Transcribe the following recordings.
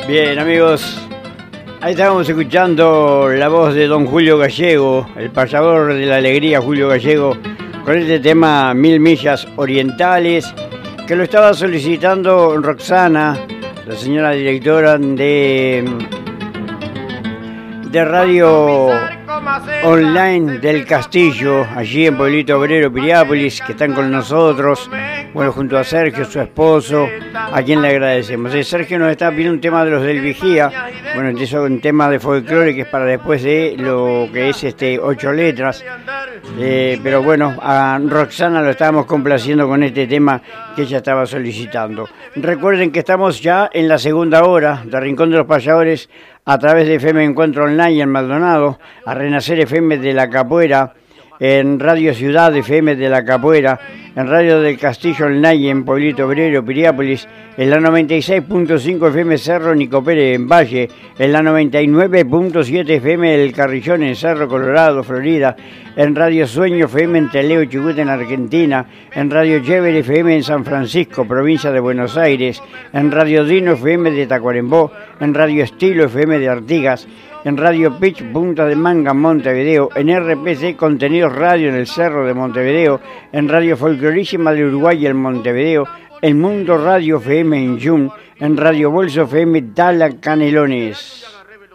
Bien, amigos, ahí estábamos escuchando la voz de don Julio Gallego, el payador de la alegría, Julio Gallego, con este tema Mil Millas Orientales, que lo estaba solicitando Roxana, la señora directora de Radio Online del Castillo, allí en Pueblito Obrero, Piriápolis, que están con nosotros, bueno, junto a Sergio, su esposo, a quien le agradecemos. Sergio nos está pidiendo un tema de los del Vigía, bueno, es un tema de folclore que es para después de lo que es 8 letras, pero bueno, a Roxana lo estábamos complaciendo con este tema que ella estaba solicitando. Recuerden que estamos ya en la segunda hora de Rincón de los Payadores, a través de FM Encuentro Online en Maldonado, a Renacer FM de la Capuera, en Radio Ciudad FM de la Capuera, en Radio del Castillo Online en Pueblito Obrero, Piriápolis, en la 96.5 FM Cerro Nicopere en Valle, en la 99.7 FM El Carrillón en Cerro Colorado, Florida, en Radio Sueño FM en Teleo, Chubut en Argentina, en Radio Yever FM en San Francisco, provincia de Buenos Aires, en Radio Dino FM de Tacuarembó, en Radio Estilo FM de Artigas, en Radio Pitch Punta de Manga, Montevideo, en RPC Contenidos Radio en el Cerro de Montevideo, en Radio Folclorísima de Uruguay en Montevideo, en Mundo Radio FM en Yum, en Radio Bolso FM Tala Canelones.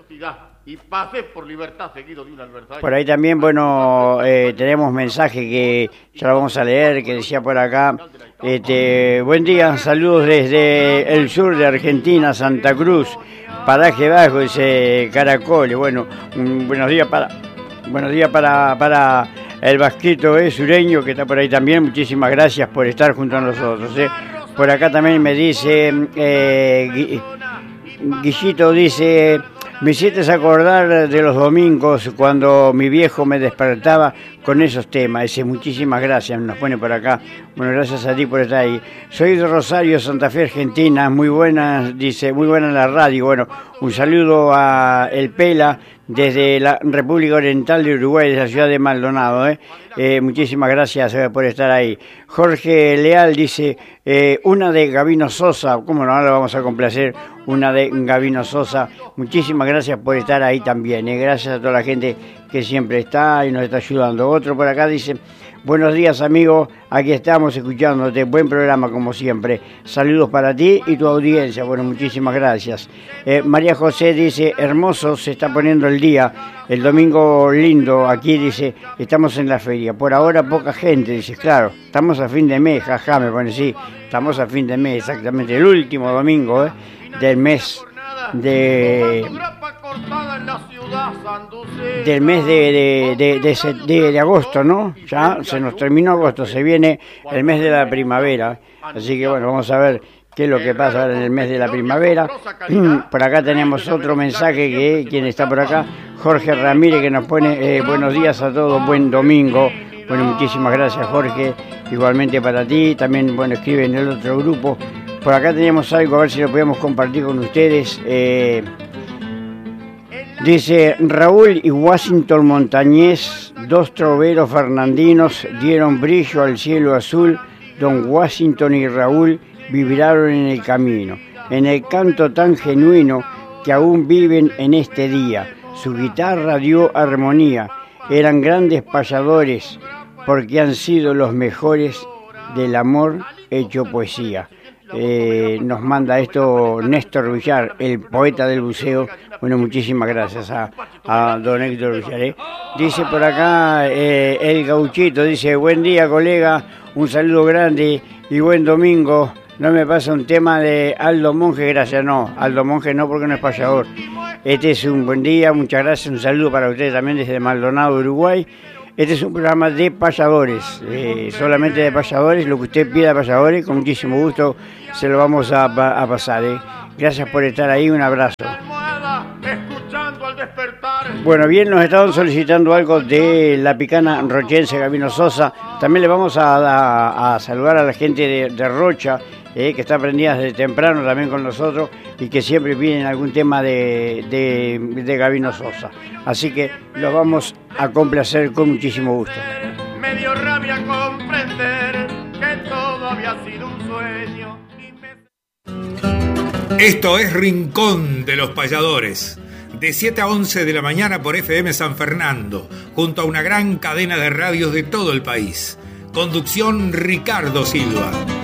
Por ahí también, bueno, tenemos mensaje que ya lo vamos a leer, que decía por acá, buen día, saludos desde el sur de Argentina, Santa Cruz, paraje bajo, dice Caracoles. Bueno, buenos días para el Vasquito sureño que está por ahí también. Muchísimas gracias por estar junto a nosotros. Por acá también me dice Guillito, dice: me hiciste acordar de los domingos cuando mi viejo me despertaba con esos temas. Dice, muchísimas gracias, nos pone por acá. Bueno, gracias a ti por estar ahí. Soy de Rosario, Santa Fe, Argentina. Muy buena, dice, muy buena la radio. Bueno, un saludo a El Pela desde la República Oriental de Uruguay, desde la ciudad de Maldonado. Muchísimas gracias por estar ahí. Jorge Leal dice, una de Gabino Sosa. ¿Cómo no? Ahora vamos a complacer una de Gabino Sosa. Muchísimas gracias por estar ahí también. Gracias a toda la gente que siempre está y nos está ayudando. Otro por acá dice, buenos días, amigo, aquí estamos escuchándote, buen programa como siempre. Saludos para ti y tu audiencia. Bueno, muchísimas gracias. María José dice, hermoso, se está poniendo el día, el domingo lindo, aquí dice, estamos en la feria. Por ahora poca gente, dice, claro, estamos a fin de mes, jaja, me pone, sí, estamos a fin de mes, exactamente, el último domingo del mes de agosto, ¿no? Ya se nos terminó agosto, se viene el mes de la primavera, así que bueno, vamos a ver qué es lo que pasa ahora en el mes de la primavera. Por acá tenemos otro mensaje que quien está por acá, Jorge Ramírez, que nos pone buenos días a todos, buen domingo. Bueno, muchísimas gracias, Jorge, igualmente para ti, también, bueno, escribe en el otro grupo. Por acá teníamos algo, a ver si lo podemos compartir con ustedes. Dice, Raúl y Washington Montañés, dos troveros fernandinos, dieron brillo al cielo azul. Don Washington y Raúl vibraron en el camino, en el canto tan genuino que aún viven en este día. Su guitarra dio armonía, eran grandes payadores, porque han sido los mejores del amor hecho poesía. Nos manda esto Néstor Villar, el poeta del buceo. Bueno, muchísimas gracias a don Héctor Villar. Dice por acá el Gauchito, dice, buen día, colega, un saludo grande y buen domingo. No me pasa un tema de Aldo Monge, gracias. No, Aldo Monge no, porque no es payador. Este es un buen día, muchas gracias, un saludo para ustedes también desde Maldonado, Uruguay. Este es un programa de payadores, solamente de payadores, lo que usted pida, payadores, con muchísimo gusto se lo vamos a pasar. Gracias por estar ahí, un abrazo. Bueno, bien, nos estaban solicitando algo de la picana rochense Gabino Sosa. También le vamos a saludar a la gente de Rocha, que está prendida desde temprano también con nosotros y que siempre piden algún tema de Gabino Sosa. Así que los vamos a complacer con muchísimo gusto. Me dio rabia comprender que todo había sido un sueño. Esto es Rincón de los Payadores, de 7 a 11 de la mañana por FM San Fernando, junto a una gran cadena de radios de todo el país. Conducción Ricardo Silva.